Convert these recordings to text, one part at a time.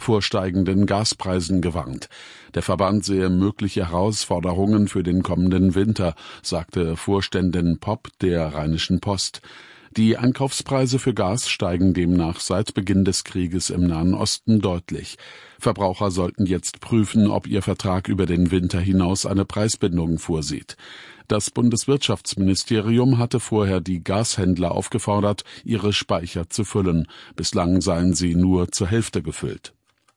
vor steigenden Gaspreisen gewarnt. Der Verband sehe mögliche Herausforderungen für den kommenden Winter, sagte Vorständin Popp der Rheinischen Post. Die Einkaufspreise für Gas steigen demnach seit Beginn des Krieges im Nahen Osten deutlich. Verbraucher sollten jetzt prüfen, ob ihr Vertrag über den Winter hinaus eine Preisbindung vorsieht. Das Bundeswirtschaftsministerium hatte vorher die Gashändler aufgefordert, ihre Speicher zu füllen. Bislang seien sie nur zur Hälfte gefüllt.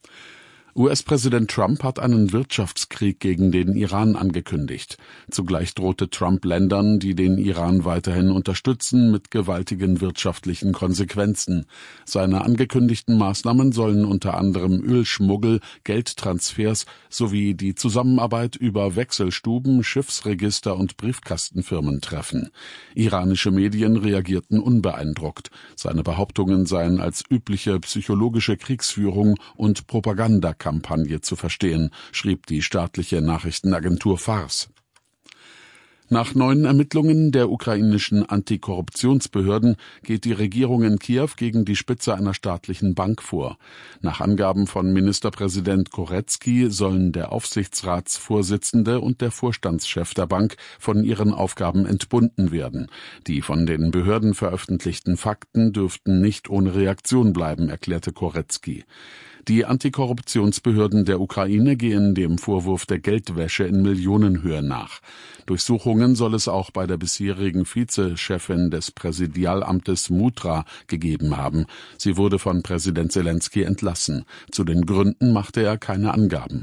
US-Präsident Trump hat einen Wirtschaftskrieg gegen den Iran angekündigt. Zugleich drohte Trump Ländern, die den Iran weiterhin unterstützen, mit gewaltigen wirtschaftlichen Konsequenzen. Seine angekündigten Maßnahmen sollen unter anderem Ölschmuggel, Geldtransfers sowie die Zusammenarbeit über Wechselstuben, Schiffsregister und Briefkastenfirmen treffen. Iranische Medien reagierten unbeeindruckt. Seine Behauptungen seien als übliche psychologische Kriegsführung und Propagandakampagne zu verstehen, schrieb die staatliche Nachrichtenagentur Fars. Nach neuen Ermittlungen der ukrainischen Antikorruptionsbehörden geht die Regierung in Kiew gegen die Spitze einer staatlichen Bank vor. Nach Angaben von Ministerpräsident Korecki sollen der Aufsichtsratsvorsitzende und der Vorstandschef der Bank von ihren Aufgaben entbunden werden. Die von den Behörden veröffentlichten Fakten dürften nicht ohne Reaktion bleiben, erklärte Korecki. Die Antikorruptionsbehörden der Ukraine gehen dem Vorwurf der Geldwäsche in Millionenhöhe nach. Durchsuchungen soll es auch bei der bisherigen Vizechefin des Präsidialamtes Mutra gegeben haben. Sie wurde von Präsident Selenskyj entlassen. Zu den Gründen machte er keine Angaben.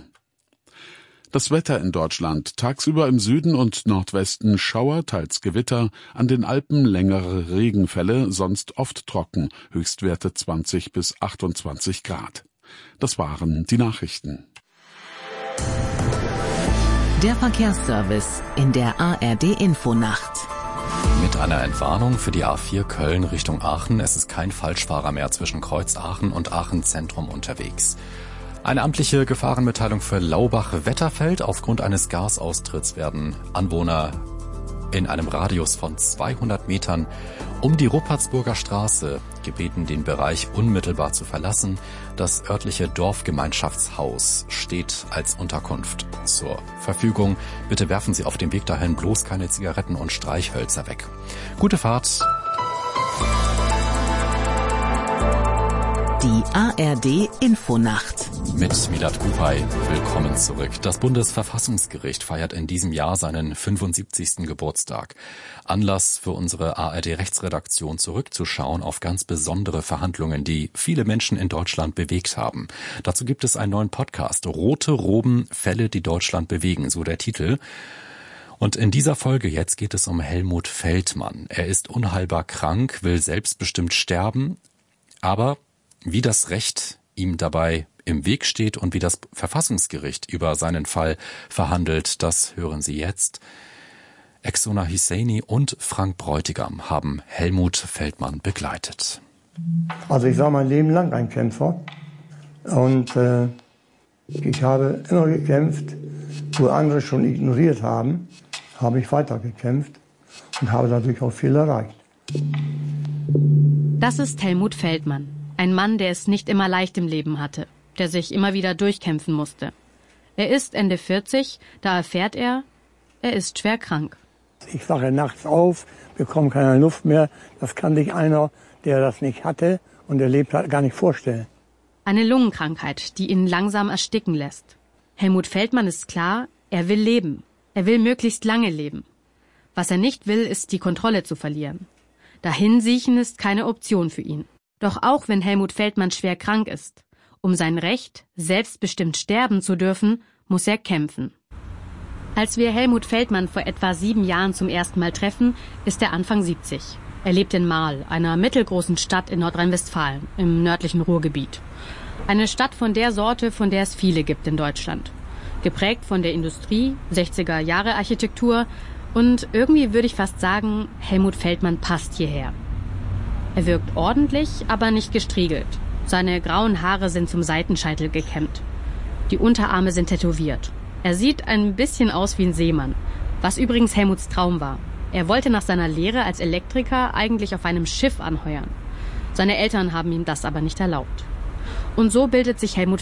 Das Wetter in Deutschland: tagsüber im Süden und Nordwesten Schauer, teils Gewitter, an den Alpen längere Regenfälle, sonst oft trocken, Höchstwerte 20 bis 28 Grad. Das waren die Nachrichten. Der Verkehrsservice in der ARD-Infonacht. Mit einer Entwarnung für die A4 Köln Richtung Aachen. Es ist kein Falschfahrer mehr zwischen Kreuz Aachen und Aachen Zentrum unterwegs. Eine amtliche Gefahrenmitteilung für Laubach-Wetterfeld. Aufgrund eines Gasaustritts werden Anwohner in einem Radius von 200 Metern um die Ruppertsburger Straße gebeten, den Bereich unmittelbar zu verlassen. Das örtliche Dorfgemeinschaftshaus steht als Unterkunft zur Verfügung. Bitte werfen Sie auf dem Weg dahin bloß keine Zigaretten und Streichhölzer weg. Gute Fahrt. Die ARD-Infonacht. Mit Milat Kupay. Willkommen zurück. Das Bundesverfassungsgericht feiert in diesem Jahr seinen 75. Geburtstag. Anlass für unsere ARD-Rechtsredaktion, zurückzuschauen auf ganz besondere Verhandlungen, die viele Menschen in Deutschland bewegt haben. Dazu gibt es einen neuen Podcast. Rote Roben, Fälle, die Deutschland bewegen, so der Titel. Und in dieser Folge jetzt geht es um Helmut Feldmann. Er ist unheilbar krank, will selbstbestimmt sterben, aber wie das Recht ihm dabei im Weg steht und wie das Verfassungsgericht über seinen Fall verhandelt, das hören Sie jetzt. Exona Husseini und Frank Bräutigam haben Helmut Feldmann begleitet. Also ich war mein Leben lang ein Kämpfer und ich habe immer gekämpft, wo andere schon ignoriert haben, habe ich weitergekämpft und habe dadurch auch viel erreicht. Das ist Helmut Feldmann. Ein Mann, der es nicht immer leicht im Leben hatte, der sich immer wieder durchkämpfen musste. Er ist Ende 40, da erfährt er ist schwer krank. Ich wache nachts auf, bekomme keine Luft mehr. Das kann sich einer, der das nicht hatte und erlebt hat, gar nicht vorstellen. Eine Lungenkrankheit, die ihn langsam ersticken lässt. Helmut Feldmann ist klar, er will leben. Er will möglichst lange leben. Was er nicht will, ist die Kontrolle zu verlieren. Dahinsiechen ist keine Option für ihn. Doch auch wenn Helmut Feldmann schwer krank ist, um sein Recht, selbstbestimmt sterben zu dürfen, muss er kämpfen. Als wir Helmut Feldmann vor etwa 7 Jahren zum ersten Mal treffen, ist er Anfang 70. Er lebt in Marl, einer mittelgroßen Stadt in Nordrhein-Westfalen, im nördlichen Ruhrgebiet. Eine Stadt von der Sorte, von der es viele gibt in Deutschland. Geprägt von der Industrie, 60er-Jahre-Architektur und irgendwie würde ich fast sagen, Helmut Feldmann passt hierher. Er wirkt ordentlich, aber nicht gestriegelt. Seine grauen Haare sind zum Seitenscheitel gekämmt. Die Unterarme sind tätowiert. Er sieht ein bisschen aus wie ein Seemann, was übrigens Helmuts Traum war. Er wollte nach seiner Lehre als Elektriker eigentlich auf einem Schiff anheuern. Seine Eltern haben ihm das aber nicht erlaubt. Und so bildet sich Helmut